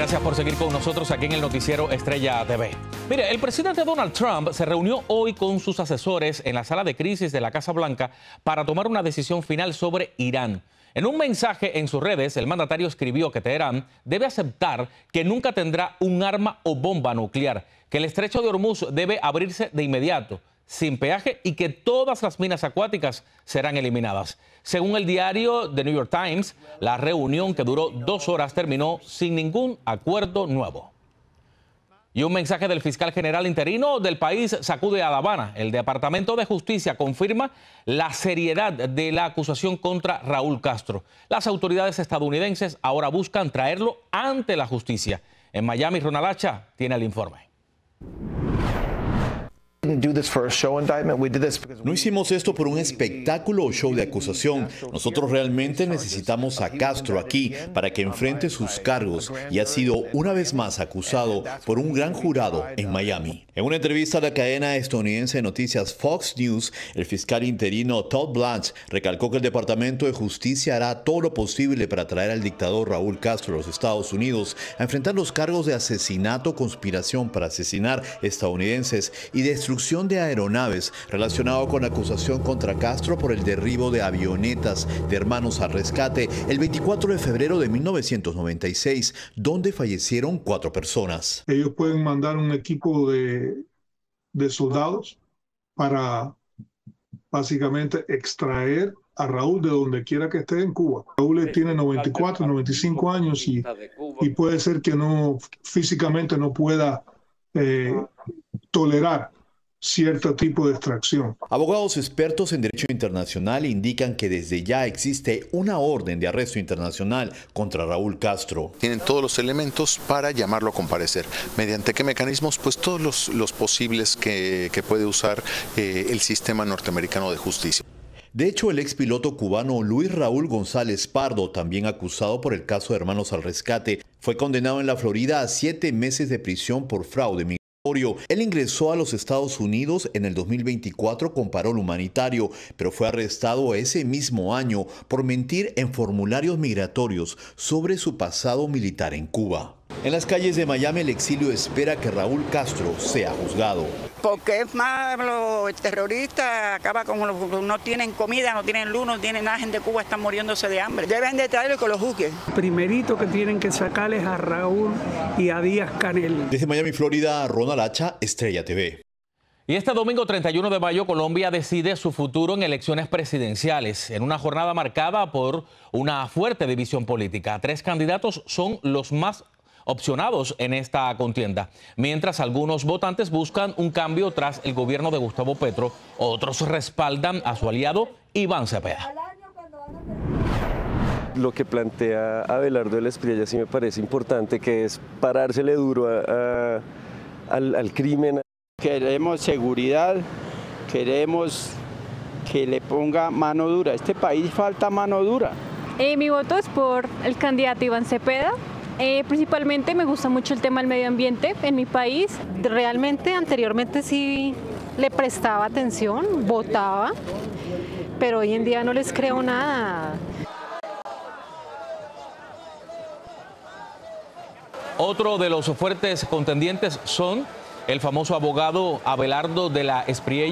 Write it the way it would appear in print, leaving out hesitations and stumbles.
Gracias por seguir con nosotros aquí en el noticiero Estrella TV. Mire, el presidente Donald Trump se reunió hoy con sus asesores en la sala de crisis de la Casa Blanca para tomar una decisión final sobre Irán. En un mensaje en sus redes, el mandatario escribió que Teherán debe aceptar que nunca tendrá un arma o bomba nuclear, que el estrecho de Hormuz debe abrirse de inmediato, sin peaje, y que todas las minas acuáticas serán eliminadas. Según el diario The New York Times, la reunión, que duró 2 horas, terminó sin ningún acuerdo nuevo. Y un mensaje del fiscal general interino del país sacude a La Habana. El Departamento de Justicia confirma la seriedad de la acusación contra Raúl Castro. Las autoridades estadounidenses ahora buscan traerlo ante la justicia. En Miami, Ronald Hacha tiene el informe. No hicimos esto por un espectáculo o show de acusación. Nosotros realmente necesitamos a Castro aquí para que enfrente sus cargos, y ha sido una vez más acusado por un gran jurado en Miami. En una entrevista a la cadena estadounidense de noticias Fox News, el fiscal interino Todd Blanche recalcó que el Departamento de Justicia hará todo lo posible para traer al dictador Raúl Castro a los Estados Unidos a enfrentar los cargos de asesinato, conspiración para asesinar estadounidenses y destrucción de aeronaves, relacionado con la acusación contra Castro por el derribo de avionetas de Hermanos al Rescate el 24 de febrero de 1996, donde fallecieron 4 personas. Ellos pueden mandar un equipo de soldados para básicamente extraer a Raúl de donde quiera que esté en Cuba. Raúl tiene 94, 95 años y puede ser que no físicamente no pueda tolerar cierto tipo de extracción. Abogados expertos en derecho internacional indican que desde ya existe una orden de arresto internacional contra Raúl Castro. Tienen todos los elementos para llamarlo a comparecer. ¿Mediante qué mecanismos? Pues todos los posibles que puede usar el sistema norteamericano de justicia. De hecho, el expiloto cubano Luis Raúl González Pardo, también acusado por el caso de Hermanos al Rescate, fue condenado en la Florida a 7 meses de prisión por fraude migratorio. Él ingresó a los Estados Unidos en el 2024 con parol humanitario, pero fue arrestado ese mismo año por mentir en formularios migratorios sobre su pasado militar en Cuba. En las calles de Miami, el exilio espera que Raúl Castro sea juzgado. Porque es malo, el terrorista acaba con los que no tienen comida, no tienen luz, no tienen nada, gente de Cuba están muriéndose de hambre. Deben de traerlo y que lo juzguen. Primerito que tienen que sacarles a Raúl y a Díaz Canel. Desde Miami, Florida, Ronald Hacha, Estrella TV. Y este domingo 31 de mayo, Colombia decide su futuro en elecciones presidenciales, en una jornada marcada por una fuerte división política. 3 candidatos son los más opcionados en esta contienda. Mientras algunos votantes buscan un cambio tras el gobierno de Gustavo Petro, otros respaldan a su aliado Iván Cepeda. Lo que plantea Abelardo de la Espriella sí me parece importante, que es parársele duro al crimen. Queremos seguridad, queremos que le ponga mano dura. A este país falta mano dura. Mi voto es por el candidato Iván Cepeda. Principalmente me gusta mucho el tema del medio ambiente en mi país. Realmente anteriormente sí le prestaba atención, votaba, pero hoy en día no les creo nada. Otro de los fuertes contendientes son el famoso abogado Abelardo de la Espriella